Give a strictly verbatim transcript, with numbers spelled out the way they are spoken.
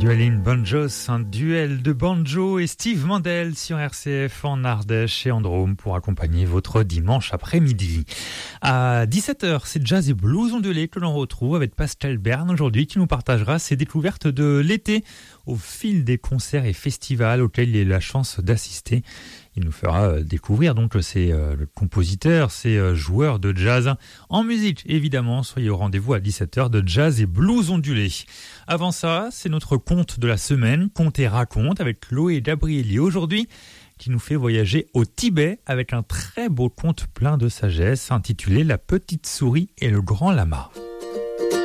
Dueling Banjos, un duel de banjo et Steve Mandel sur R C F en Ardèche et en Drôme pour accompagner votre dimanche après-midi. À dix-sept heures, c'est Jazz et Blues ondulés que l'on retrouve avec Pascal Berne aujourd'hui qui nous partagera ses découvertes de l'été au fil des concerts et festivals auxquels il a eu la chance d'assister. Il nous fera découvrir donc ces euh, compositeurs, ces euh, joueurs de jazz en musique. Évidemment, soyez au rendez-vous à dix-sept heures de Jazz et Blues ondulés. Avant ça, c'est notre conte de la semaine, Conte et raconte, avec Chloé Gabrielli aujourd'hui, qui nous fait voyager au Tibet avec un très beau conte plein de sagesse intitulé La petite souris et le grand lama.